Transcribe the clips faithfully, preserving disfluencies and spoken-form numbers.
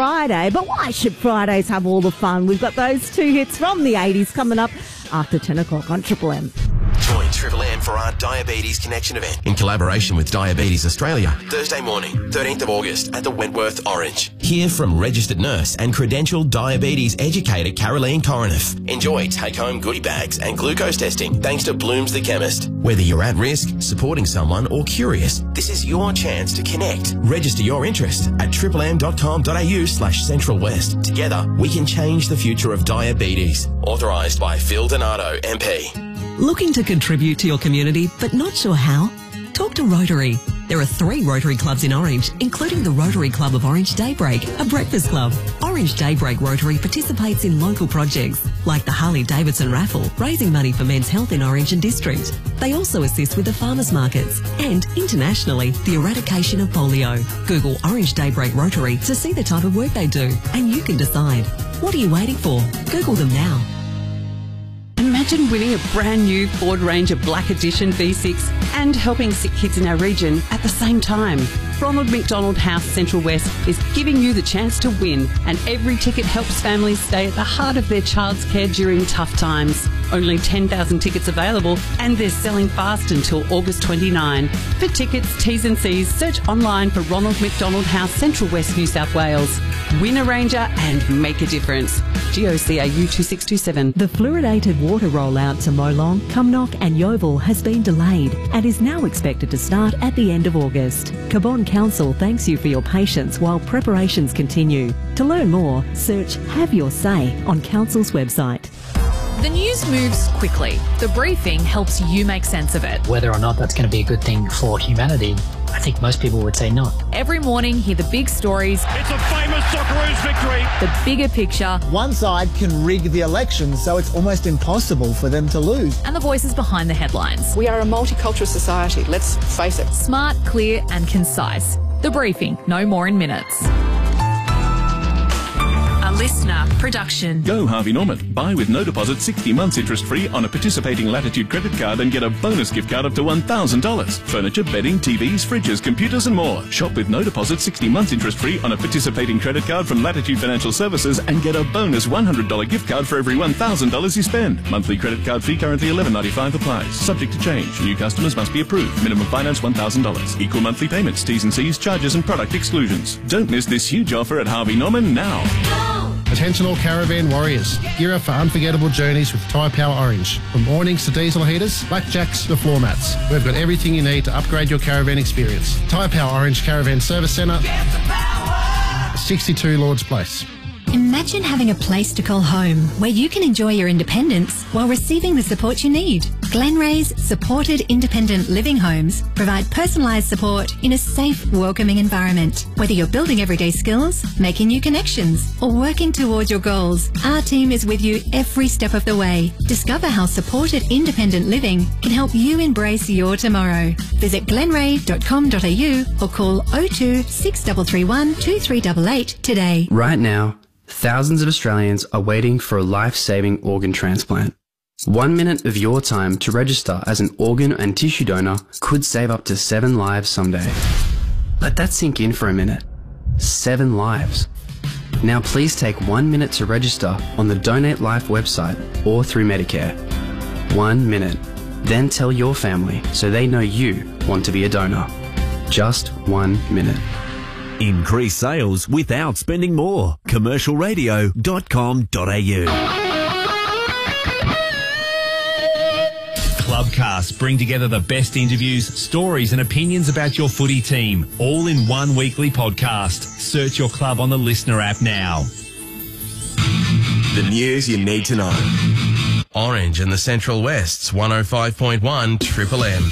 Friday, but why should Fridays have all the fun? We've got those two hits from the eighties coming up after ten o'clock on Triple M. Join Triple M for our Diabetes Connection event in collaboration with Diabetes Australia, Thursday morning, thirteenth of August at the Wentworth Orange. Hear from registered nurse and credentialed diabetes educator Caroline Coroneff. Enjoy take-home goodie bags and glucose testing thanks to Bloom's the Chemist. Whether you're at risk, supporting someone or curious, this is your chance to connect. Register your interest at triplem.com.au slash Central West. Together, we can change the future of diabetes. Authorised by Phil Donato, M P. Looking to contribute to your community but not sure how? Talk to Rotary. There are three Rotary clubs in Orange, including the Rotary Club of Orange Daybreak, a breakfast club. Orange Daybreak Rotary participates in local projects like the Harley Davidson raffle, raising money for men's health in Orange and District. They also assist with the farmers markets and, internationally, the eradication of polio. Google Orange Daybreak Rotary to see the type of work they do, and you can decide. What are you waiting for? Google them now. Imagine winning a brand new Ford Ranger Black Edition V six and helping sick kids in our region at the same time. Ronald McDonald House Central West is giving you the chance to win, and every ticket helps families stay at the heart of their child's care during tough times. Only ten thousand tickets available, and they're selling fast until August twenty-ninth. For tickets, T's and C's, search online for Ronald McDonald House Central West, New South Wales. Win a Ranger and make a difference. G O C A U two six two seven. The fluoridated water rollout to Molong, Cumnock and Yeovil has been delayed and is now expected to start at the end of August. Cabonne Council thanks you for your patience while preparations continue. To learn more, search Have Your Say on Council's website. The news moves quickly. The briefing helps you make sense of it. Whether or not that's going to be a good thing for humanity, I think most people would say not. Every morning, hear the big stories. It's a famous Socceroos victory. The bigger picture. One side can rig the election, so it's almost impossible for them to lose. And the voices behind the headlines. We are a multicultural society, let's face it. Smart, clear and concise. The briefing, no more in minutes. Listener production. Go Harvey Norman. Buy with no deposit sixty months interest free on a participating Latitude credit card and get a bonus gift card up to one thousand dollars. Furniture, bedding, T Vs, fridges, computers and more. Shop with no deposit sixty months interest free on a participating credit card from Latitude Financial Services and get a bonus one hundred dollars gift card for every one thousand dollars you spend. Monthly credit card fee currently eleven ninety-five applies. Subject to change. New customers must be approved. Minimum finance one thousand dollars. Equal monthly payments. T's and C's, charges and product exclusions. Don't miss this huge offer at Harvey Norman now. Attention all caravan warriors. Gear up for unforgettable journeys with Tyre Power Orange. From awnings to diesel heaters, blackjacks to floor mats. We've got everything you need to upgrade your caravan experience. Tyre Power Orange Caravan Service Centre, sixty-two Lords Place. Imagine having a place to call home where you can enjoy your independence while receiving the support you need. Glenray's supported independent living homes provide personalised support in a safe, welcoming environment. Whether you're building everyday skills, making new connections, or working towards your goals, our team is with you every step of the way. Discover how supported independent living can help you embrace your tomorrow. Visit glenray dot com dot a u or call oh two, six three three one, two three eight eight today. Right now, thousands of Australians are waiting for a life-saving organ transplant. One minute of your time to register as an organ and tissue donor could save up to seven lives someday. Let that sink in for a minute. Seven lives. Now please take one minute to register on the Donate Life website or through Medicare. One minute. Then tell your family so they know you want to be a donor. Just one minute. Increase sales without spending more. commercial radio dot com dot a u. Clubcasts bring together the best interviews, stories and opinions about your footy team, all in one weekly podcast. Search your club on the Listener app now. The news you need to know. Orange and the Central West's one oh five point one Triple M.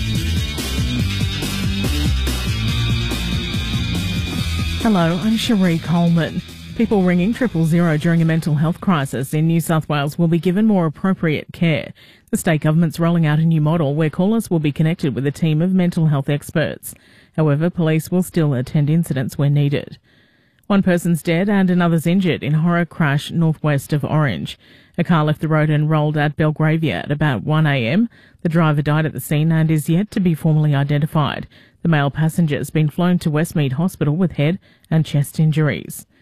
Hello, I'm Cherie Coleman. People ringing triple zero during a mental health crisis in New South Wales will be given more appropriate care. The state government's rolling out a new model where callers will be connected with a team of mental health experts. However, police will still attend incidents where needed. One person's dead and another's injured in horror crash northwest of Orange. A car left the road and rolled at Belgravia at about one a m. The driver died at the scene and is yet to be formally identified. The male passenger has been flown to Westmead Hospital with head and chest injuries.